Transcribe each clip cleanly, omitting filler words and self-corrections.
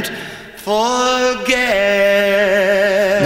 can't forget.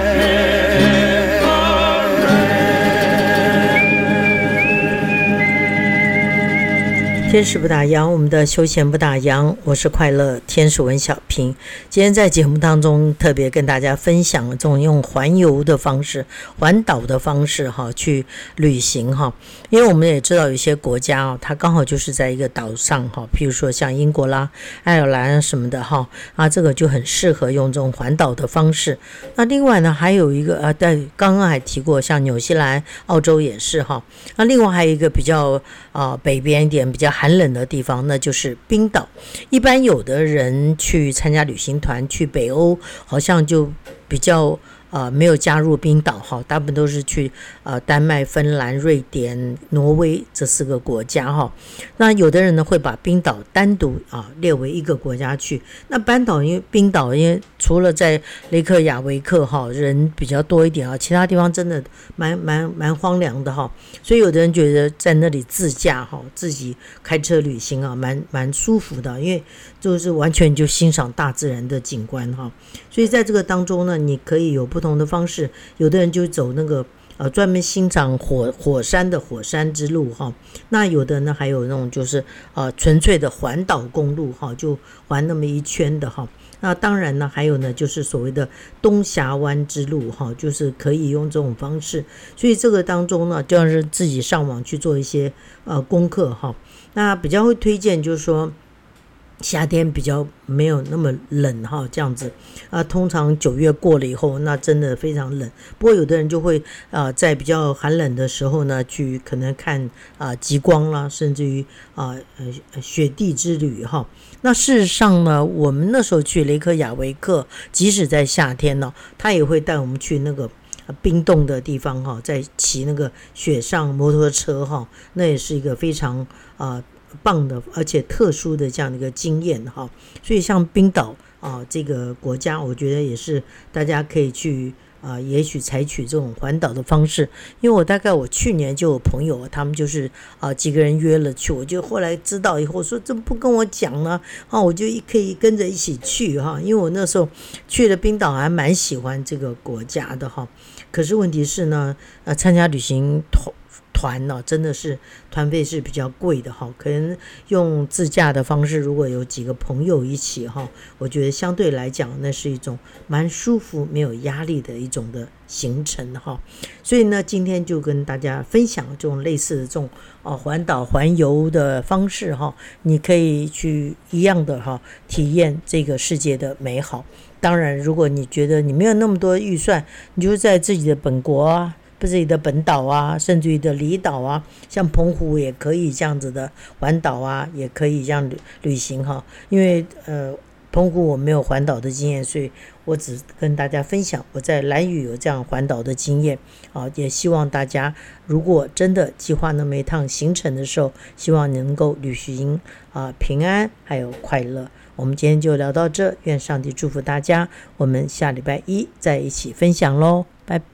天使不打烊，我们的休闲不打烊，我是快乐天使文小平。今天在节目当中特别跟大家分享这种用环游的方式、环岛的方式去旅行因为我们也知道有些国家它刚好就是在一个岛上譬如说像英国啦、爱尔兰什么的这个就很适合用这种环岛的方式。那另外呢，还有一个刚刚还提过，像纽西兰、澳洲也是那另外还有一个比较北边一点比较寒冷的地方，那就是冰岛。一般有的人去参加旅行团去北欧，好像就比较没有加入冰岛大部分都是去丹麦、芬兰、瑞典、挪威这4个国家那有的人呢会把冰岛单独列为一个国家去。那冰岛因为除了在雷克雅维克人比较多一点其他地方真的蛮荒凉的所以有的人觉得在那里自驾自己开车旅行蛮舒服的，因为就是完全就欣赏大自然的景观所以在这个当中呢，你可以有不同的方式。有的人就走那个专门欣赏火山的火山之路那有的呢还有那种就是纯粹的环岛公路就环那么一圈的那当然呢还有呢就是所谓的东峡湾之路就是可以用这种方式。所以这个当中呢就要是自己上网去做一些功课那比较会推荐就是说夏天比较没有那么冷这样子通常9月过了以后那真的非常冷。不过有的人就会在比较寒冷的时候呢去可能看极光啦，甚至于雪地之旅那事实上呢，我们那时候去雷克雅维克，即使在夏天呢，他也会带我们去那个冰冻的地方在骑那个雪上摩托车那也是一个非常棒的而且特殊的这样的一个经验所以像冰岛这个国家，我觉得也是大家可以去也许采取这种环岛的方式。因为我去年就有朋友他们就是几个人约了去，我就后来知道以后说怎么不跟我讲呢我就可以跟着一起去因为我那时候去了冰岛还蛮喜欢这个国家的可是问题是呢参加旅行团真的是团费是比较贵的可能用自驾的方式，如果有几个朋友一起我觉得相对来讲那是一种蛮舒服没有压力的一种的行程所以呢今天就跟大家分享这种类似的这种环岛环游的方式你可以去一样的体验这个世界的美好。当然如果你觉得你没有那么多预算，你就在自己的本国自己的本岛甚至于的离岛像澎湖也可以这样子的环岛也可以这样旅行因为澎湖我没有环岛的经验，所以我只跟大家分享我在兰屿有这样环岛的经验也希望大家如果真的计划那么一趟行程的时候，希望能够旅行平安还有快乐。我们今天就聊到这，愿上帝祝福大家，我们下礼拜一再一起分享咯，拜拜。